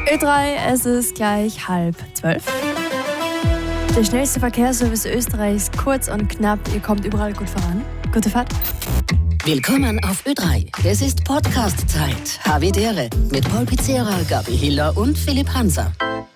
Ö3, es ist gleich 11:30. Der schnellste Verkehrsservice Österreichs, kurz und knapp. Ihr kommt überall gut voran. Gute Fahrt. Willkommen auf Ö3. Es ist Podcast-Zeit. Havidere mit Paul Pizzera, Gabi Hiller und Philipp Hanser.